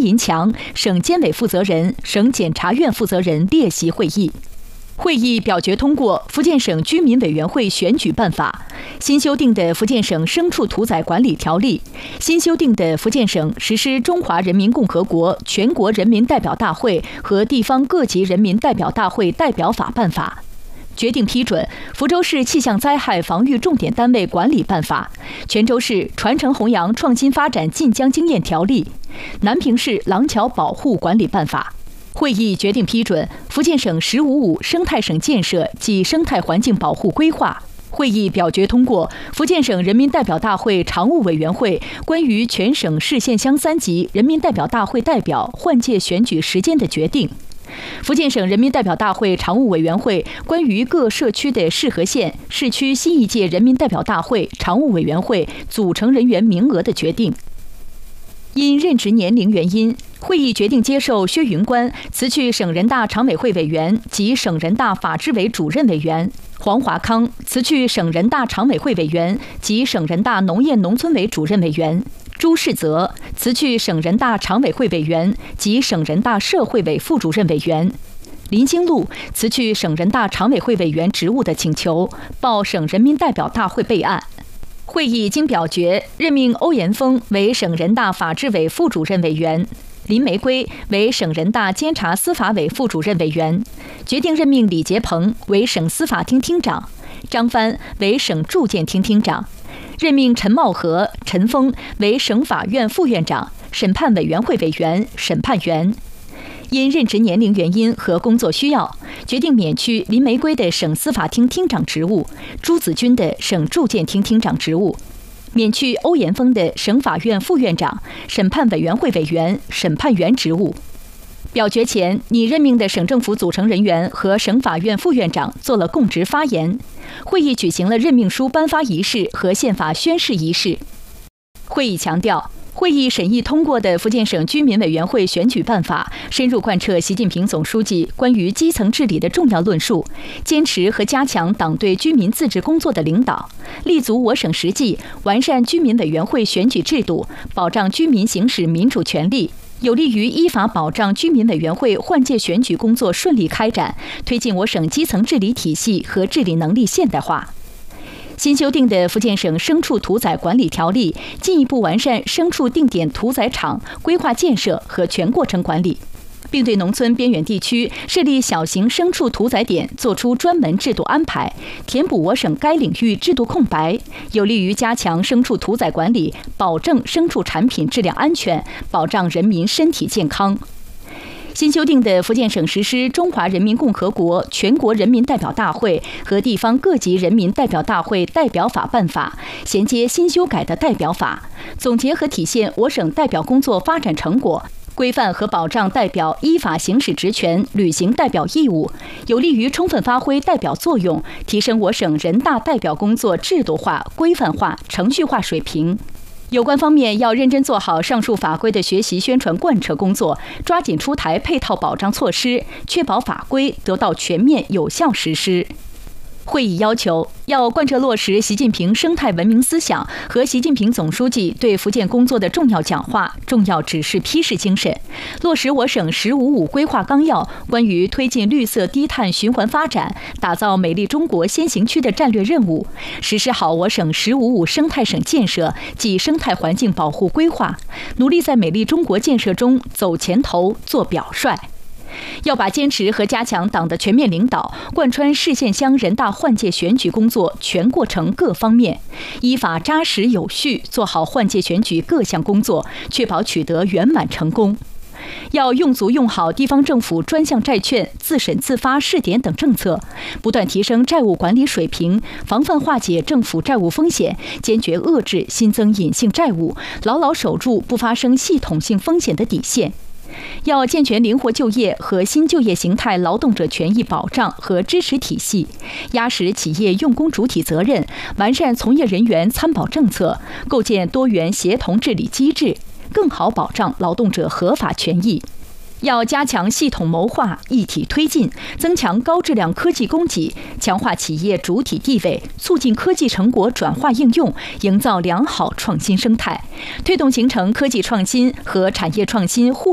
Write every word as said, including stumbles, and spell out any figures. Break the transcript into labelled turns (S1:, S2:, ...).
S1: 银强省监委负责人、省检察院负责人列席会议。会议表决通过福建省居民委员会选举办法、新修订的福建省牲畜屠宰管理条例、新修订的福建省实施中华人民共和国全国人民代表大会和地方各级人民代表大会代表法办法。决定批准福州市气象灾害防御重点单位管理办法、泉州市传承弘扬创新发展晋江经验条例、南平市廊桥保护管理办法。会议决定批准福建省“十五五”生态省建设及生态环境保护规划。会议表决通过福建省人民代表大会常务委员会关于全省市县乡三级人民代表大会代表换届选举时间的决定。福建省人民代表大会常务委员会关于各社区的市和县、市区新一届人民代表大会常务委员会组成人员名额的决定。因任职年龄原因，会议决定接受薛云官辞去省人大常委会委员及省人大法制委主任委员，黄华康辞去省人大常委会委员及省人大农业农村委主任委员，朱世泽辞去省人大常委会委员及省人大社会委副主任委员，林兴禄辞去省人大常委会委员职务的请求报省人民代表大会备案。会议经表决，任命欧延峰为省人大法制委副主任委员，林玫瑰为省人大监察司法委副主任委员，决定任命李杰鹏为省司法厅厅长，张帆为省住建厅厅长，任命陈茂和、陈峰为省法院副院长、审判委员会委员、审判员。因任职年龄原因和工作需要，决定免去林玫瑰的省司法厅厅长职务，朱子军的省住建厅厅长职务，免去欧延峰的省法院副院长、审判委员会委员、审判员职务。表决前，拟任命的省政府组成人员和省法院副院长做了供职发言。会议举行了任命书颁发仪式和宪法宣誓仪式。会议强调，会议审议通过的福建省居民委员会选举办法，深入贯彻习近平总书记关于基层治理的重要论述，坚持和加强党对居民自治工作的领导，立足我省实际，完善居民委员会选举制度，保障居民行使民主权利，有利于依法保障居民委员会换届选举工作顺利开展，推进我省基层治理体系和治理能力现代化。新修订的福建省牲畜屠宰管理条例进一步完善牲畜定点屠宰场规划建设和全过程管理，并对农村边远地区设立小型牲畜屠宰点作出专门制度安排，填补我省该领域制度空白，有利于加强牲畜屠宰管理，保证牲畜产品质量安全，保障人民身体健康。新修订的福建省实施中华人民共和国全国人民代表大会和地方各级人民代表大会代表法办法，衔接新修改的代表法，总结和体现我省代表工作发展成果，规范和保障代表依法行使职权、履行代表义务，有利于充分发挥代表作用，提升我省人大代表工作制度化、规范化、程序化水平。有关方面要认真做好上述法规的学习宣传贯彻工作，抓紧出台配套保障措施，确保法规得到全面有效实施。会议要求，要贯彻落实习近平生态文明思想和习近平总书记对福建工作的重要讲话、重要指示批示精神，落实我省“十五五”规划纲要关于推进绿色低碳循环发展、打造美丽中国先行区的战略任务，实施好我省“十五五”生态省建设及生态环境保护规划，努力在美丽中国建设中走前头、做表率。要把坚持和加强党的全面领导贯穿市县乡人大换届选举工作全过程各方面，依法扎实有序做好换届选举各项工作，确保取得圆满成功。要用足用好地方政府专项债券、自审自发试点等政策，不断提升债务管理水平，防范化解政府债务风险，坚决遏制新增隐性债务，牢牢守住不发生系统性风险的底线。要健全灵活就业和新就业形态劳动者权益保障和支持体系，压实企业用工主体责任，完善从业人员参保政策，构建多元协同治理机制，更好保障劳动者合法权益。要加强系统谋划、一体推进，增强高质量科技供给，强化企业主体地位，促进科技成果转化应用，营造良好创新生态，推动形成科技创新和产业创新互